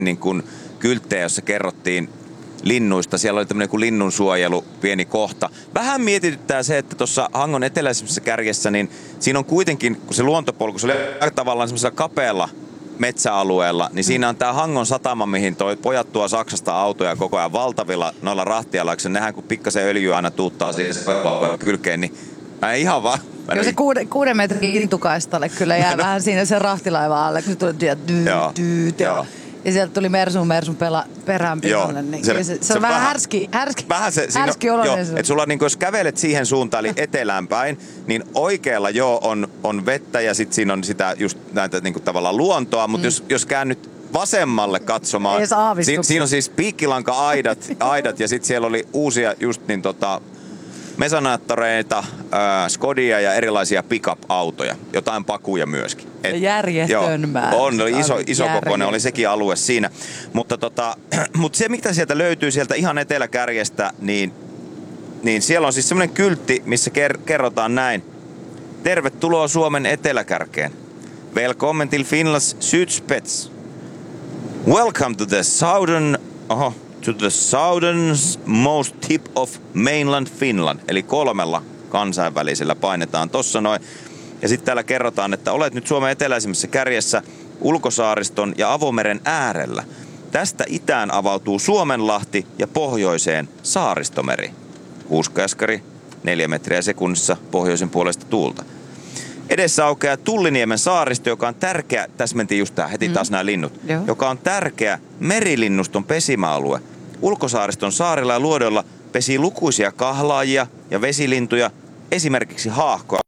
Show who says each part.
Speaker 1: niin kuin kylttejä, jossa kerrottiin linnuista. Siellä oli tämmöinen kuin linnunsuojelu, pieni kohta. Vähän mietityttää se, että tuossa Hangon eteläisemmässä kärjessä, niin siinä on kuitenkin, kun se luontopolku, se oli tavallaan semmoisella kapealla metsäalueella, niin siinä on tää Hangon satama, mihin toi pojat tuo Saksasta autoja koko ajan valtavilla noilla rahtialaksilla. Nehän kun pikkasen öljyä aina tuuttaa siihen kylkeen, niin mä en ihan vaan...
Speaker 2: Joo, se 6 metrin kintukaistalle kyllä jää vähän siinä sen rahtilaivan alle, kun se tuli dyyt. Ja sieltä tuli Mersun perään pihalle. Niin se on vähän härski oloinen.
Speaker 1: Että sulla niin jos kävelet siihen suuntaan, eli etelään päin, niin oikealla on vettä ja sitten siinä on sitä just näitä niin kuin tavallaan luontoa, mutta jos käännyt vasemmalle katsomaan, siinä on siis piikkilanka-aidat ja sitten siellä oli uusia just niin mesanaattoreita, Skodia ja erilaisia pick-up-autoja. Jotain pakuja myöskin.
Speaker 2: Järjetön määrä.
Speaker 1: Oli iso kokoinen, oli sekin alue siinä. Mutta se, mitä sieltä löytyy sieltä ihan eteläkärjestä, niin siellä on siis semmoinen kyltti, missä kerrotaan näin. Tervetuloa Suomen eteläkärkeen. Välkommen till Finlands sydspets. Welcome to the southernmost tip of mainland Finland. Eli 3 kansainvälisellä painetaan tossa noin. Ja sitten täällä kerrotaan, että olet nyt Suomen eteläisemmässä kärjessä Ulkosaariston ja Avomeren äärellä. Tästä itään avautuu Suomenlahti ja pohjoiseen Saaristomeri. Huuskajaskari 4 metriä sekunnissa pohjoisen puolesta tuulta. Edessä aukeaa Tulliniemen saaristo, joka on tärkeä, tässä mentiin just tää, heti taas nämä linnut, joka on tärkeä merilinnuston pesimäalue. Ulkosaariston saarilla ja luodoilla pesii lukuisia kahlaajia ja vesilintuja, esimerkiksi haahkoa.